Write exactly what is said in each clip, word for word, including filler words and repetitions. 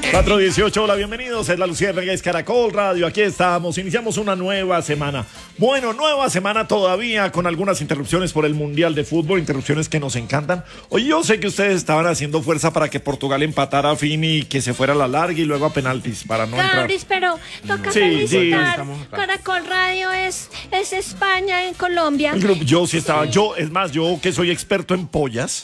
cuatro dieciocho, hola, bienvenidos, es la Luciérnaga, es Caracol Radio, aquí estamos, iniciamos una nueva semana. Bueno, nueva semana todavía con algunas interrupciones por el Mundial de Fútbol, interrupciones que nos encantan. Oye, yo sé que ustedes estaban haciendo fuerza para que Portugal empatara a fin y que se fuera a la larga y luego a penaltis para no entrar. Cabris, pero toca Sí, felicitar. sí. Caracol Radio es, es España en Colombia. El grupo, yo sí estaba, yo, es más, yo que soy experto en pollas.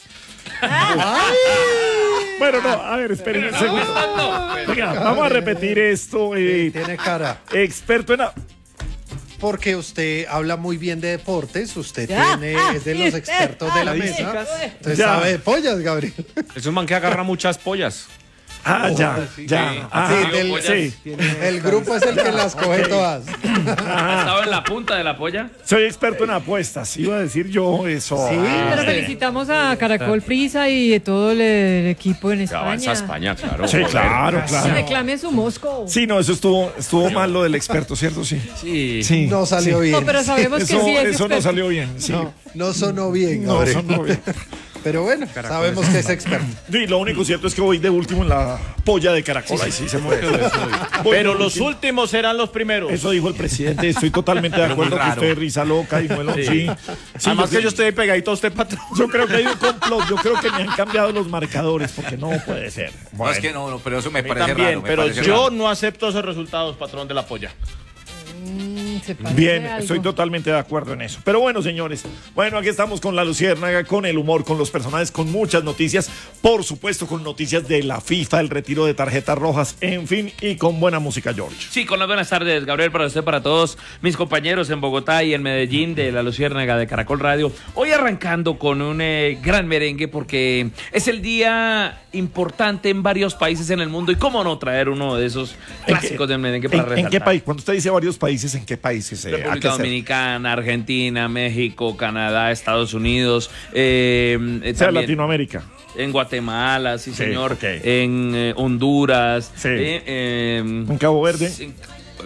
Bueno, no, a ver, esperen un segundo. Venga, vamos a repetir esto. Eh, Tiene cara. experto en... a- Porque usted habla muy bien de deportes, usted Ya, tiene, ah, es de sí, los expertos de la ah, mesa. sí. Entonces Ya. sabe de pollas, Gabriel. Es un man que agarra muchas pollas. Ah, ya, ya. Ah, Sí, del- sí. El grupo es el que las coge todas. Ah, ¿Estaba en la punta de la polla? soy experto en apuestas, iba a decir yo eso. Sí. Ah, Pero felicitamos a Caracol Frisa y a todo el, el equipo en Ya avanza España. España, claro. Sí, claro, Que claro. reclame su Mosco. Sí, no, eso estuvo, estuvo mal lo del experto, ¿cierto? Sí. Sí. Sí. No salió sí. bien. No, pero sabemos que Eso, sí es eso no experto. salió bien. Sí. No, no sonó bien, No, Gabriel. sonó bien. Pero bueno, sabemos que es experto. Sí, lo único cierto es que voy de último en la polla de Caracol. Ahí sí se mueve. Voy Pero de los último. últimos serán los primeros. Eso dijo el presidente. Estoy totalmente de acuerdo que usted es risa loca y muelo. Sí. Sí, Además yo, que yo estoy pegadito a usted, patrón. yo creo que hay un complot. Yo creo que me han cambiado los marcadores porque no puede ser. No, es que no, no, pero eso me A mí parece también, raro. me pero parece yo raro. no acepto esos resultados, patrón de la polla. Mm, se parece Bien, algo. estoy totalmente de acuerdo en eso. Pero bueno, señores, bueno, aquí estamos con la Luciérnaga, con el humor, con los personajes, con muchas noticias, por supuesto con noticias de la FIFA, el retiro de tarjetas rojas, en fin, y con buena música, George. Sí, con las buenas tardes, Gabriel, para usted, para todos mis compañeros en Bogotá y en Medellín de la Luciérnaga de Caracol Radio. Hoy arrancando con un eh, gran merengue porque es el día importante en varios países en el mundo y cómo no traer uno de esos ¿En clásicos qué- del merengue para ¿En, resaltar. en qué país? Cuando usted dice varios países, ¿en qué países? eh, a qué República se- Dominicana, Argentina, México, Canadá, Estados Unidos, eh, eh, O sea, también Latinoamérica. en Guatemala, sí, Sí, señor, ok. en eh, Honduras, Sí. eh, eh, ¿En Cabo Verde? sí,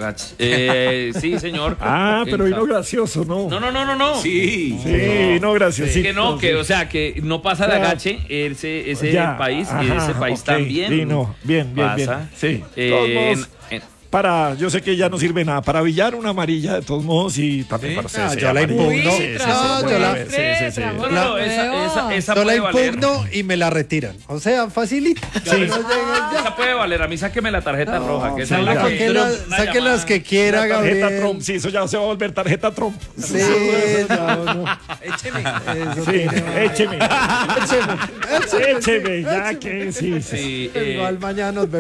eh, sí, señor. Ah, pero En vino Ca- gracioso, ¿no? No, no, no, no, no. Sí. Sí, vino gracioso. Que no, que, o sea, que no pasa de Ya. agache ese, ese Ya, país, ajá, ese país ok, también. vino, bien, bien, bien. pasa. Sí. Eh, De todos en- modos, en- para, yo sé que ya no sirve nada, para billar una amarilla de todos modos y también para usted. Ah, sí, yo la amarilla. impugno. Sí, sí, sí, No, sí, yo la- sí, sí, sí. no, no, no, esa, esa, esa Yo la puede valer. impugno y me la retiran. O sea, facilito. Sí. No llega ya. Esa puede valer. A mí sáqueme la tarjeta roja. Que esa sí, es la ya. que- Saquen las- una saquen llamada. las que quiera, Tarjeta Gabriel. Trump, sí, eso ya se va a volver tarjeta Trump. Sí, no, no. Écheme. Eso Sí, tiene- écheme. Écheme, écheme. Écheme, ya que sí, sí. Sí, eh, Igual mañana nos vemos.